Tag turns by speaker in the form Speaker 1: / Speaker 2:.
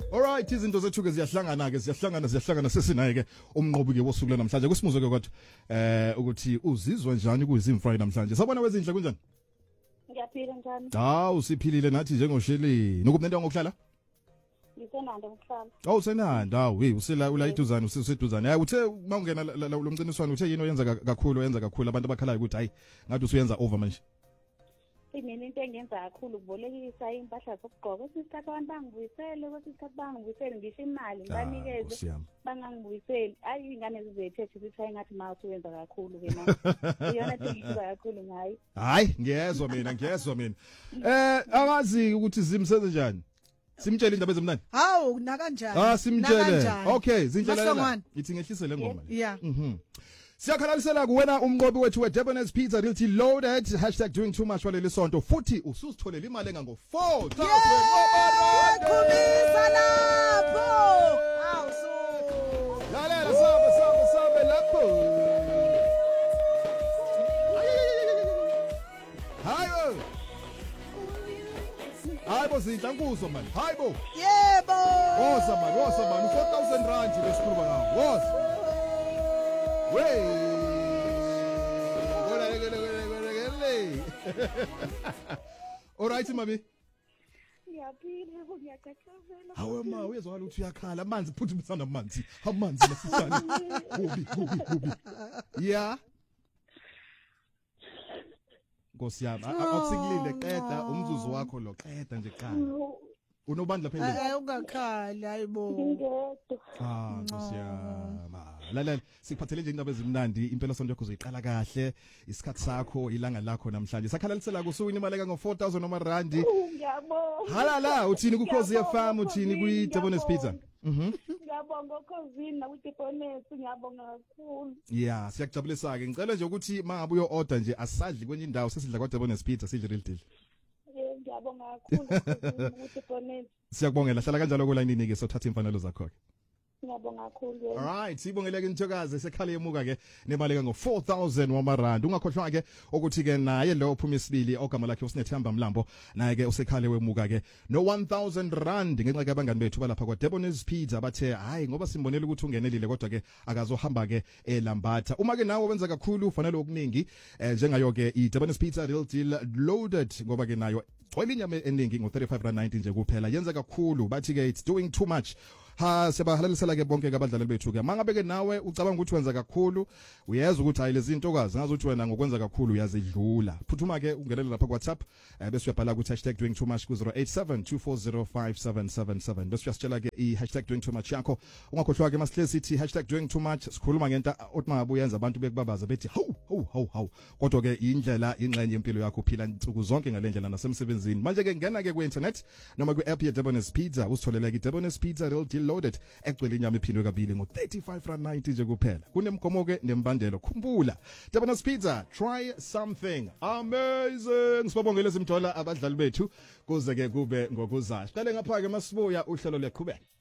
Speaker 1: Alright, izinto zethu ke ziyahlangana sesinaye ke umnqobi ke wosuku namhlanje kusimuzo ke kodwa ukuthi uzizwa njani kuyizimfrey namhlanje. Sabona wezinhle kunjani?
Speaker 2: Ngiyaphila njani?
Speaker 1: Usiphilile nathi njengoshelini. Ukubnenda ngokuhlala?
Speaker 2: Ngisenanda ukuhlala.
Speaker 1: Usenanda, usela ulayiduzana useduzana. Hayi uthe mawungena lo mciniswano uthe yini oyenza kakhulu abantu abakhalayo ukuthi hayi ngathi usuyenza over manje.
Speaker 2: Mina into engenza kakhulu ukubolekisa impahla zokugqoka. Isikhathi abantu bangibuyisele ngisho imali nganikeze bangangibuyiseli. Ayi ingane zizethethe ukuthi hayi ngathi ma usuyenza kakhulu ke manje. Iyona into engiyenza kakhulu ngayi.
Speaker 1: Hayi ngiyezwa mina. Akazi ukuthi zimsenze njani? Simtshele indaba ezimnandi.
Speaker 3: Hawu na kanjani?
Speaker 1: Simtshele. Okay, zindlela. Ithi ngehlise le ngoma.
Speaker 3: Yeah.
Speaker 1: Siyakhalalisela kuwena umnqobi wethu weDebonairs Pizza Realty Loaded #doing too much waleli sonto futhi ususitholela imali engango 4,000
Speaker 3: khumisa lapho. Hawu so.
Speaker 1: Lalela sabe lapho. Hayibo zinhlankuzo man. Hayibo.
Speaker 3: Yebo.
Speaker 1: Woza man 4,000 rand besikhuluma ngawo. Woza. Alright mami.
Speaker 2: Ngiyaphila ngiyacacazela.
Speaker 1: Hawe ma uyezwakala ukuthi uyakhala amanzi phuthumisana amanzi lasisana. Kubi. Yeah. Nkosi yami akusikulinde qeda umzuzu wakho lo qeda nje qala. Unobandla phezulu.
Speaker 3: Hayi ungakhali hayibo.
Speaker 2: Ngedwa.
Speaker 1: Nkosi yami. Lalela sikuphathele nje indaba ezimnandi impela sonto yakho uzoyiqala kahle isikhathi sakho ilanga lakho namhlanje sakhalalisela kusukwini imali enga ngo 4,000 noma randi.
Speaker 2: Ngiyabonga.
Speaker 1: Halala uthini ku Khosi FM uthini kwi Debonairs Pizza?
Speaker 2: Ngiyabonga ukhosini na kuDebonairs ngiyabonga kakhulu.
Speaker 1: Yeah, siyakujabulisa ke. Ngicela nje ukuthi mangabe uyo order nje asadli kwenye indawo sesidla kwa Debonairs Pizza sidle real deal.
Speaker 2: Ngiyabonga kakhulu kuDebonairs.
Speaker 1: Siyakubongela hlala kanjalo ku line ke sothatha imfanelo zakho ke.
Speaker 2: Ngiyabonga kakhulu.
Speaker 1: Alright, sibongeleke Nthokazi sekhale emuka ke nemali ka ngo 4,000 wamarand. Ungakhohlwa ke ukuthi ke naye lo uphuma isibili ogama lakhe uSinethemba Mlambo naye ke usekhale wemuka ke no 1,000 rand ngenxa ke abangani bethu balapha kwa Debonairs Pizza bathe hayi ngoba simbonela ukuthi ungenelile kodwa ke akazohamba ke eLambatha. Uma ke nawe wenza kakhulu ufanele okuningi njengayo ke iDebonairs Pizza Realty Loaded ngoba ke nayo gcwele inyama eningi ngo 35.90 nje kuphela yenza kakhulu bathi ke it's doing too much. Siyabahalalisela ke bonke abadlali bethu ke mangabe ke nawe ucabanga ukuthi wenza kakhulu uyeza ukuthi hayi lezi intokazi ngazi ukuthi wena ngokwenza kakhulu uyazidlula phuthuma ke ungenele lapha ku WhatsApp bese uyabhala ukuthi #doing too much ku 0872405777 bese uyasitshela ke i#doing too much yakho ungakhohlwa ke masihle sithi #doing too much sikhuluma ngento othmangabe uyenza abantu bekubabaza bethi hawu kodwa ke indlela ingxenye impilo yakho phila insuku zonke ngalendlela nasemsebenzini manje ke ngena ke ku internet noma ku app ye Debonairs Pizza usitholele ke Debonairs Pizza Realty Loaded egcwele inyama iphindwe kabili ngo 35.90 nje kuphela kunemgomo ke nembandelo khumbula Debonairs Pizza try something amazing sibabongele simthola abadlali bethu kuze ke kube ngokuzayo siqale ngapha ke masibuya uhlelo leqhubeka.